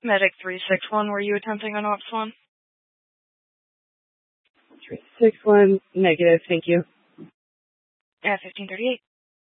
Medic 361, were you attempting an Ops 1? 361, negative, thank you. At 1538.